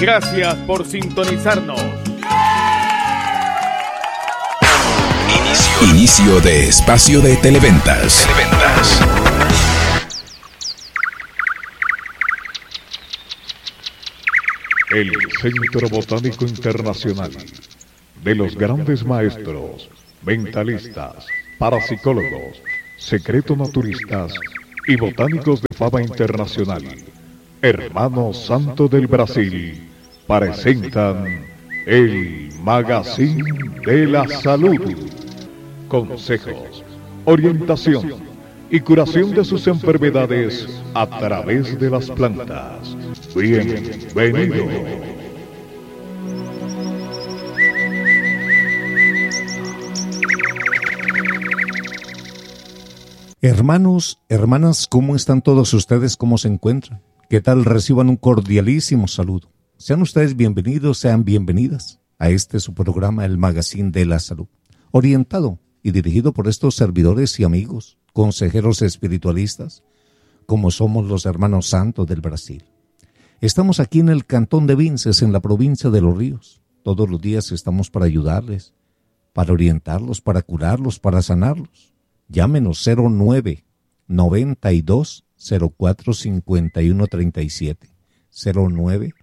Gracias por sintonizarnos. Inicio de espacio de Televentas. El Centro Botánico Internacional de los grandes maestros, mentalistas, parapsicólogos, secreto-naturistas y botánicos de fama internacional, Hermanos Santo del Brasil, presentan el Magazine de la Salud. Consejos, orientación y curación de sus enfermedades a través de las plantas. Bienvenido. Hermanos, hermanas, ¿cómo están todos ustedes? ¿Cómo se encuentran? ¿Qué tal? Reciban un cordialísimo saludo. Sean ustedes bienvenidos, sean bienvenidas a su programa, el Magazine de la Salud, orientado y dirigido por estos servidores y amigos, consejeros espiritualistas, como somos los Hermanos Santos del Brasil. Estamos aquí en el Cantón de Vinces, en la provincia de Los Ríos. Todos los días estamos para ayudarles, para orientarlos, para curarlos, para sanarlos. Llámenos 09 92 04 51 37, 09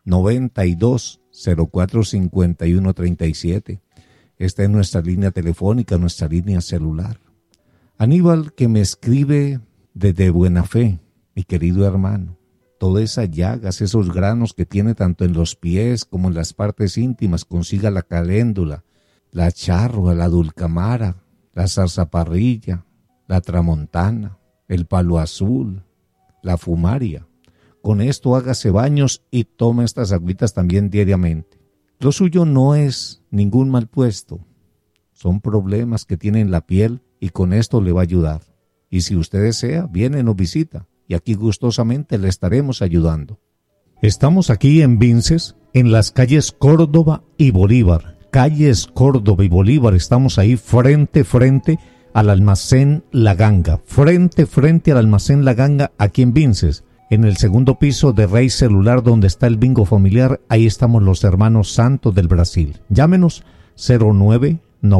92 04 51 37. Esta es nuestra línea telefónica, nuestra línea celular. Aníbal, que me escribe desde Buena Fe, mi querido hermano, todas esas llagas, esos granos que tiene tanto en los pies como en las partes íntimas, consiga la caléndula, la charrua, la dulcamara, la zarzaparrilla, la tramontana, el palo azul, la fumaria. Con esto hágase baños y tome estas agüitas también diariamente. Lo suyo no es ningún mal puesto, son problemas que tiene en la piel y con esto le va a ayudar. Y si usted desea, viene, nos visita y aquí gustosamente le estaremos ayudando. Estamos aquí en Vinces, en las calles Córdoba y Bolívar. Calles Córdoba y Bolívar, estamos ahí frente al almacén La Ganga. Frente al almacén La Ganga, aquí en Vinces. En el segundo piso de Rey Celular, donde está el bingo familiar, ahí estamos los Hermanos Santos del Brasil. Llámenos 09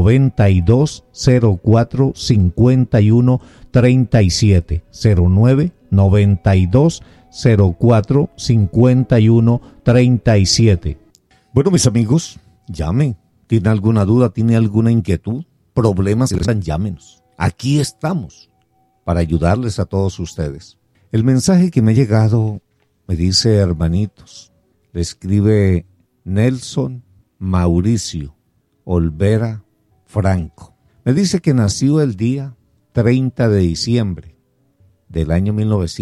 92 04 51 37, 09 92 04 51 37. Bueno, mis amigos, llame. ¿Tiene alguna duda? ¿Tiene alguna inquietud? ¿Problemas? Llámenos. Aquí estamos para ayudarles a todos ustedes. El mensaje que me ha llegado me dice: hermanitos, le escribe Nelson Mauricio Olvera Franco. Me dice que nació el día 30 de diciembre del año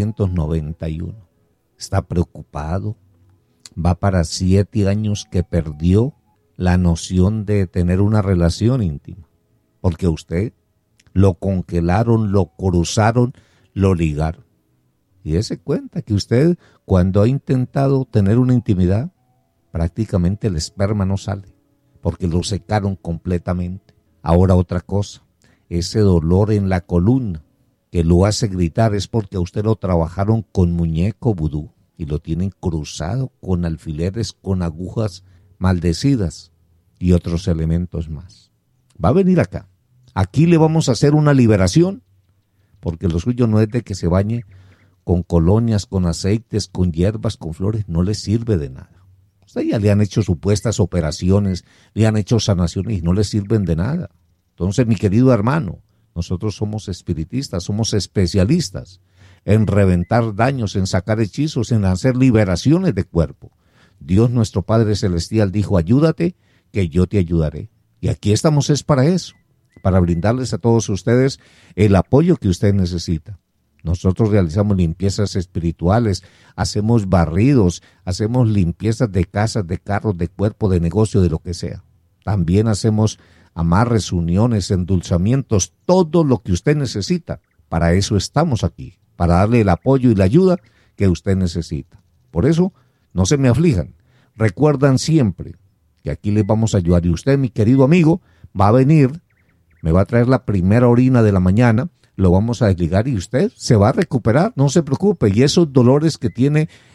1991. Está preocupado. Va para 7 años que perdió la noción de tener una relación íntima. Porque usted lo congelaron, lo cruzaron, lo ligaron. Y dése cuenta que usted, cuando ha intentado tener una intimidad, prácticamente el esperma no sale, porque lo secaron completamente. Ahora otra cosa, ese dolor en la columna que lo hace gritar es porque a usted lo trabajaron con muñeco vudú y lo tienen cruzado con alfileres, con agujas maldecidas y otros elementos más. Va a venir acá. Aquí le vamos a hacer una liberación, porque lo suyo no es de que se bañe con colonias, con aceites, con hierbas, con flores, no le sirve de nada. Usted ya le han hecho supuestas operaciones, le han hecho sanaciones y no le sirven de nada. Entonces, mi querido hermano, nosotros somos espiritistas, somos especialistas en reventar daños, en sacar hechizos, en hacer liberaciones de cuerpo. Dios nuestro Padre Celestial dijo: ayúdate, que yo te ayudaré. Y aquí estamos es para eso, para brindarles a todos ustedes el apoyo que usted necesita. Nosotros realizamos limpiezas espirituales, hacemos barridos, hacemos limpiezas de casas, de carros, de cuerpo, de negocio, de lo que sea. También hacemos amarres, uniones, endulzamientos, todo lo que usted necesita. Para eso estamos aquí, para darle el apoyo y la ayuda que usted necesita. Por eso, no se me aflijan. Recuerdan siempre que aquí les vamos a ayudar. Y usted, mi querido amigo, va a venir, me va a traer la primera orina de la mañana, lo vamos a desligar y usted se va a recuperar, no se preocupe. Y esos dolores que tiene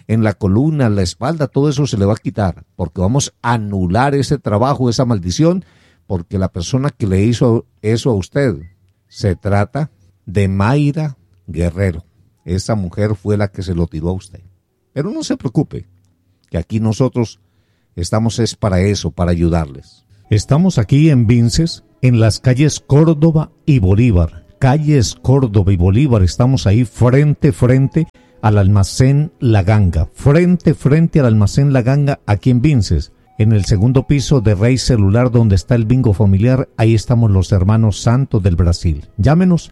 en la columna, en la espalda, todo eso se le va a quitar, porque vamos a anular ese trabajo, esa maldición, porque la persona que le hizo eso a usted se trata de Mayra Guerrero. Esa mujer fue la que se lo tiró a usted. Pero no se preocupe, que aquí nosotros estamos es para eso, para ayudarles. Estamos aquí en Vinces, en las calles Córdoba y Bolívar. Calles Córdoba y Bolívar, estamos ahí frente al almacén La Ganga. Frente al almacén La Ganga, aquí en Vinces. En el segundo piso de Rey Celular, donde está el bingo familiar, ahí estamos los hermanos Santos del Brasil. Llámenos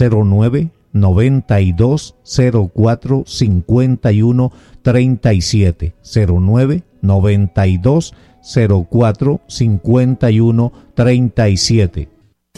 09-9204-5137. 09-9204-5137.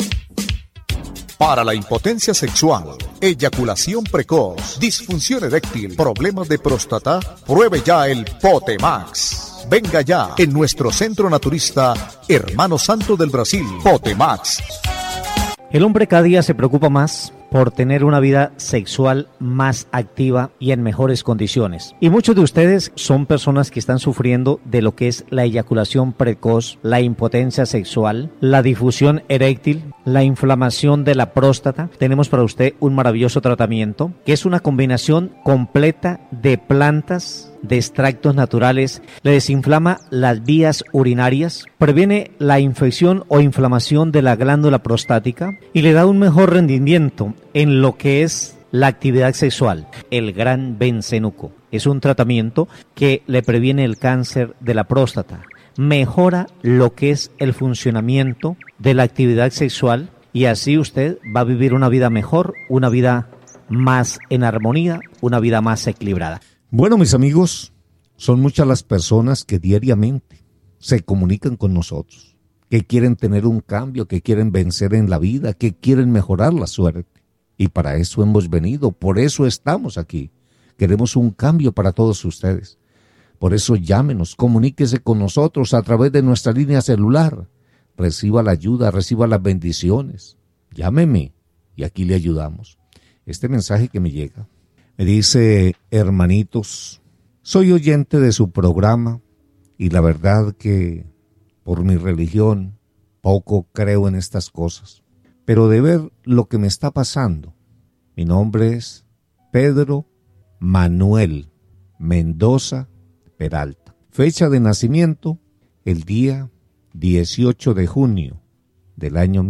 Para la impotencia sexual, eyaculación precoz, disfunción eréctil, problemas de próstata, pruebe ya el Potemax. Venga ya en nuestro centro naturista Hermano Santo del Brasil, Potemax. El hombre cada día se preocupa más por tener una vida sexual más activa y en mejores condiciones. Y muchos de ustedes son personas que están sufriendo de lo que es la eyaculación precoz, la impotencia sexual, la difusión eréctil, la inflamación de la próstata. Tenemos para usted un maravilloso tratamiento que es una combinación completa de plantas, de extractos naturales, le desinflama las vías urinarias, previene la infección o inflamación de la glándula prostática y le da un mejor rendimiento en lo que es la actividad sexual. El Gran Bencenuco es un tratamiento que le previene el cáncer de la próstata, mejora lo que es el funcionamiento de la actividad sexual y así usted va a vivir una vida mejor, una vida más en armonía, una vida más equilibrada. Bueno, mis amigos, son muchas las personas que diariamente se comunican con nosotros, que quieren tener un cambio, que quieren vencer en la vida, que quieren mejorar la suerte. Y para eso hemos venido, por eso estamos aquí. Queremos un cambio para todos ustedes. Por eso llámenos, comuníquese con nosotros a través de nuestra línea celular. Reciba la ayuda, reciba las bendiciones. Llámeme y aquí le ayudamos. Este mensaje que me llega me dice: hermanitos, soy oyente de su programa y la verdad que por mi religión poco creo en estas cosas. Pero de ver lo que me está pasando, mi nombre es Pedro Manuel Mendoza Peralta. Fecha de nacimiento, el día 18 de junio del año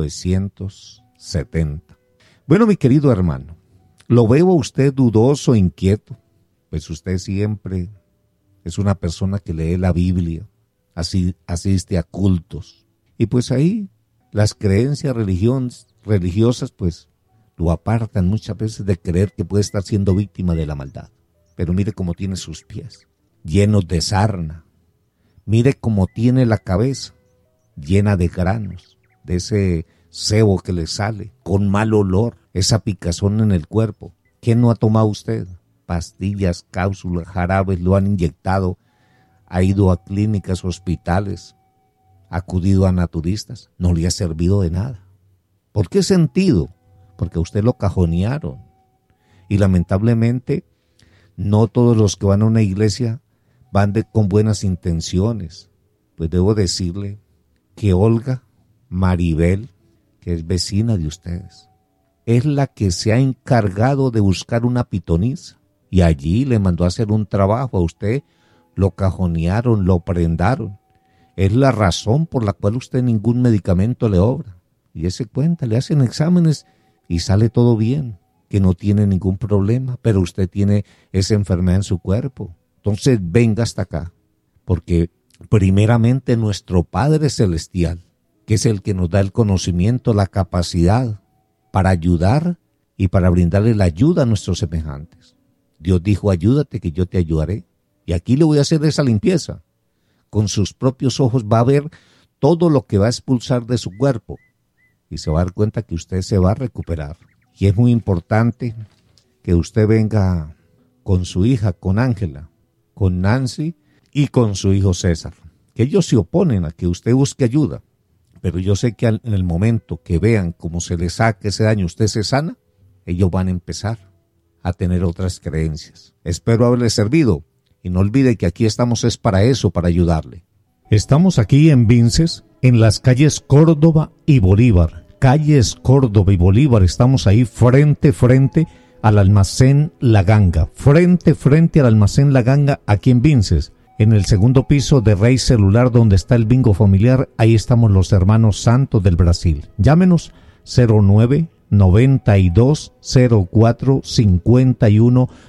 1970. Bueno, mi querido hermano, lo veo a usted dudoso, inquieto, pues usted siempre es una persona que lee la Biblia, asiste a cultos, y pues ahí las creencias religiosas pues lo apartan muchas veces de creer que puede estar siendo víctima de la maldad. Pero mire cómo tiene sus pies, llenos de sarna, mire cómo tiene la cabeza, llena de granos, de ese sebo que le sale, con mal olor, esa picazón en el cuerpo. ¿Qué no ha tomado usted? Pastillas, cápsulas, jarabes, lo han inyectado, ha ido a clínicas, hospitales, ha acudido a naturistas, no le ha servido de nada. ¿Por qué sentido? Porque a usted lo cajonearon. Y lamentablemente, no todos los que van a una iglesia van con buenas intenciones. Pues debo decirle que Olga Maribel, que es vecina de ustedes, es la que se ha encargado de buscar una pitonisa y allí le mandó a hacer un trabajo a usted, lo cajonearon, lo prendaron. Es la razón por la cual usted ningún medicamento le obra. Y se cuenta, le hacen exámenes y sale todo bien, que no tiene ningún problema, pero usted tiene esa enfermedad en su cuerpo. Entonces venga hasta acá, porque primeramente nuestro Padre Celestial, que es el que nos da el conocimiento, la capacidad para ayudar y para brindarle la ayuda a nuestros semejantes. Dios dijo: ayúdate que yo te ayudaré. Y aquí le voy a hacer esa limpieza. Con sus propios ojos va a ver todo lo que va a expulsar de su cuerpo y se va a dar cuenta que usted se va a recuperar. Y es muy importante que usted venga con su hija, con Ángela, con Nancy y con su hijo César, que ellos se oponen a que usted busque ayuda. Pero yo sé que en el momento que vean cómo se le saque ese daño, usted se sana, ellos van a empezar a tener otras creencias. Espero haberle servido y no olvide que aquí estamos es para eso, para ayudarle. Estamos aquí en Vinces, en las calles Córdoba y Bolívar. Calles Córdoba y Bolívar, estamos ahí frente al almacén La Ganga. Frente al almacén La Ganga, aquí en Vinces. En el segundo piso de Rey Celular, donde está el bingo familiar, ahí estamos los hermanos Santos del Brasil. Llámenos 09920451